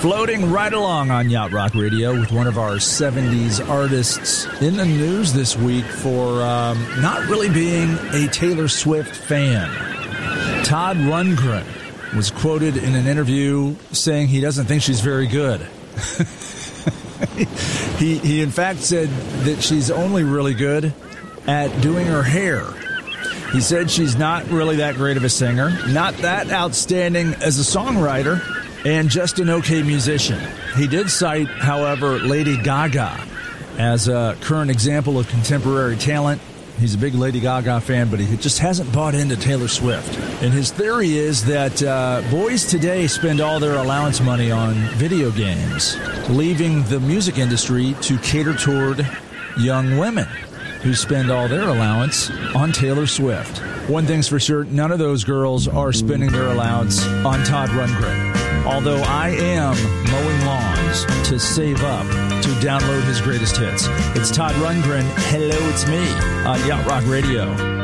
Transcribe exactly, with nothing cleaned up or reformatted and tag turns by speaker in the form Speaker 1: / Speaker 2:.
Speaker 1: Floating right along on Yacht Rock Radio with one of our seventies artists in the news this week for um, not really being a Taylor Swift fan. Todd Rundgren was quoted in an interview saying he doesn't think she's very good. he, he in fact said that she's only really good at doing her hair. He said she's not really that great of a singer, not that outstanding as a songwriter, and just an okay musician. He did cite, however, Lady Gaga as a current example of contemporary talent. He's a big Lady Gaga fan, but he just hasn't bought into Taylor Swift. And his theory is that uh, boys today spend all their allowance money on video games, leaving the music industry to cater toward young women who spend all their allowance on Taylor Swift. One thing's for sure, none of those girls are spending their allowance on Todd Rundgren. Although I am mowing lawns to save up to download his greatest hits. It's Todd Rundgren. Hello, it's me on Yacht Rock Radio.